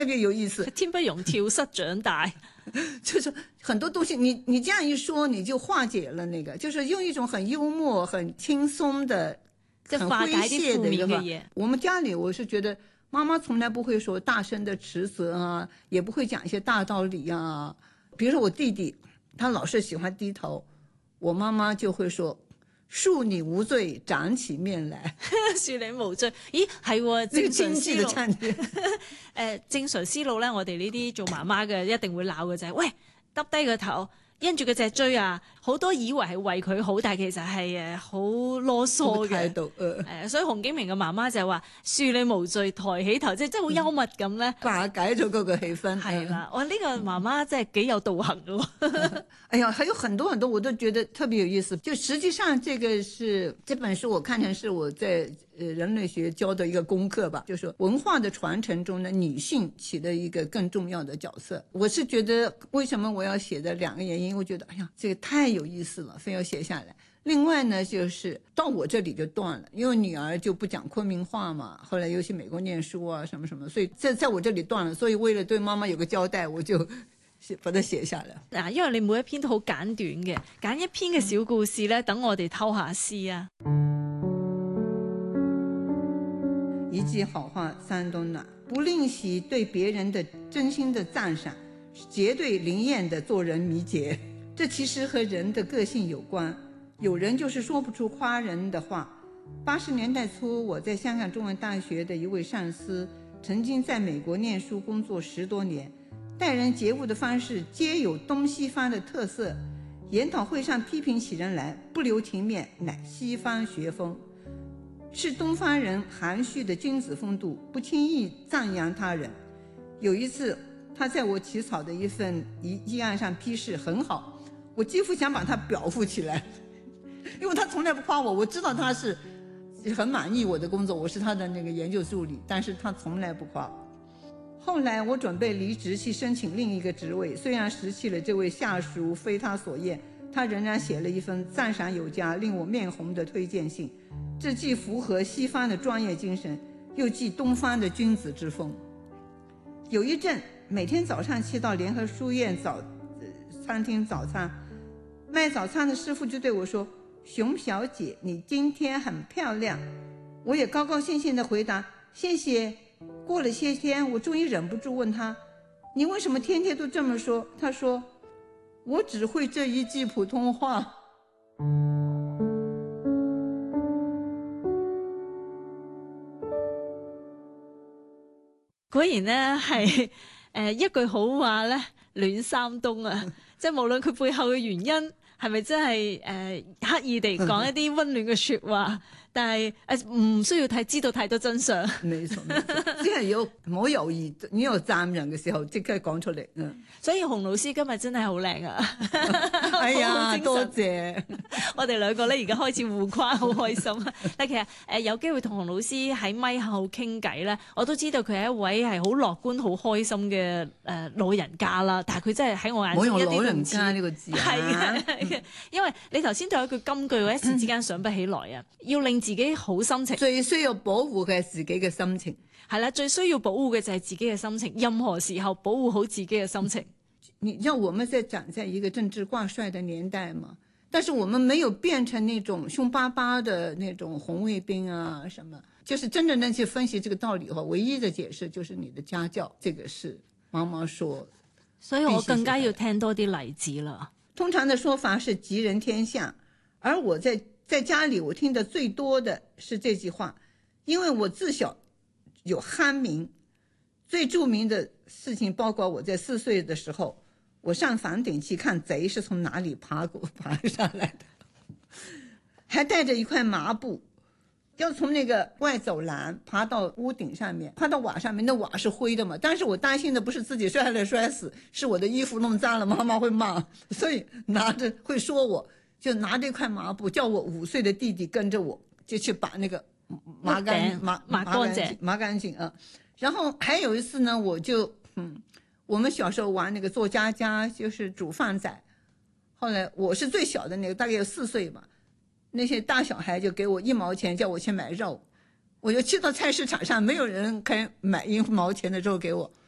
特别有意思。 天不容跳蚤長大， 就是很多东西你这样一说，你就化解了那个，就是用一种很幽默、很轻松的、 即係化解啲負面嘅嘢。 我们家里我是觉得妈妈从来不会说大声的斥责啊，也不会讲一些大道理啊。比如说我弟弟，他老是喜歡低頭，我媽媽就會說恕你無罪，長起面來。 恕你無罪，咦係喎，正常思路。正常思路咧，我哋呢啲做媽媽嘅一定會鬧嘅就係，喂，耷低個頭，因住個脊椎啊，好多以為係為佢好，但係其實係好囉嗦嘅。所以洪景明嘅媽媽就話恕你無罪，抬起頭，即係好幽默咁咧， 化解咗嗰個氣氛。 係啦，哇！呢個媽媽真係幾有道行嘅。 哎呀，還有很多很多，我都覺得特別有意思。就實際上，這本書我看成是我在人類學教的一個功課吧，就是文化的傳承中呢，女性起了一個更重要的角色。我是覺得為什麼我要寫的兩個原因，我覺得哎呀，這個太有意思了，非要寫下來。另外呢，就是到我這裡就斷了，因為女兒就不講昆明話嘛，後來又去美國念書啊，什麼什麼，所以在我這裡斷了。所以為了對媽媽有個交代，我就把它寫下來。 嗱，因為你每一篇都好簡短嘅，揀一篇嘅小故事咧，等我哋偷下詩啊。 一句好話三冬暖，不吝惜對別人的真心的讚賞，絕對靈驗的做人秘訣。這其實和人的個性有關，有人就是說不出誇人的話。80年代初，我在香港中文大學的一位上司，曾經在美國念書工作10多年，待人接物的方式皆有東西方的特色。研討會上批評起人來，不留情面，乃西方學風。是東方人含蓄的君子風度，不輕易讚揚他人。有一次，他在我起草的一份議案上批示很好，我幾乎想把他表述起來，因為他從來不誇我，我知道他是很滿意我的工作，我是他的那個研究助理，但是他從來不誇。後來我準備離職去申請另一個職位，雖然失去了這位下屬非他所願，他仍然寫了一份讚賞有加、令我面紅的推薦信。這既符合西方的專業精神，又既東方的君子之風。有一陣，每天早上去到聯合書院餐廳早餐，賣早餐的師傅就對我說：熊小姐，你今天很漂亮。我也高高興興地回答：謝謝。過了些天，我終於忍不住問他：你為什麼天天都這麼說？他說：我只會這一句普通話。 果然呢係一句好話咧暖三冬啊！即係無論佢背後嘅原因係咪真係刻意地講一啲溫暖嘅說話，但係唔需要知道太多真相。 沒錯，即係有冇猶豫，你有讚人嘅時候即刻講出嚟。 所以洪老師今日真係好靚啊！ 哎呀，多謝！ 我哋兩個咧而家開始互誇，好開心。但其實有機會同洪老師喺咪後傾偈咧，我都知道佢係一位係好樂觀、好開心嘅老人家啦。但係佢真係喺我眼中一啲都唔似。我用老人家呢個字啊，係因為你頭先都有一句金句，我一時之間想不起來啊，要令自己好心情。 最需要保護嘅係自己嘅心情。 係啦，最需要保護嘅就係自己嘅心情，任何時候保護好自己嘅心情。 你知道我們長在一個政治掛帥的年代嘛，但是我們沒有變成那種兇巴巴的那種紅衛兵啊什麼，就是真正的去分析這個道理的話，唯一的解釋就是你的家教，這個是媽媽說。 所以我更加要聽多啲例子了。 通常的說法是吉人天相，而我在家裡我聽的最多的是這句話，因為我自小有憨名，最著名的事情包括我在4歲的時候，我上房頂去看賊是從哪裡爬上來的，還帶着一塊麻布，要從那個外走廊爬到屋頂上面，爬到瓦上面，那瓦是灰的嘛，但是我擔心的不是自己摔下來摔死，是我的衣服弄髒了，媽媽會罵，所以拿着會說我，就拿這塊麻布，叫我5歲的弟弟跟着我，就去把那個抹乾淨啊。然後還有一次呢，我們小時候玩那個做家家，就是煮飯仔。後來我是最小的那個，大概有4歲吧。那些大小孩就給我1毛錢，叫我去買肉。我就去到菜市場上，沒有人肯買1毛錢的肉給我。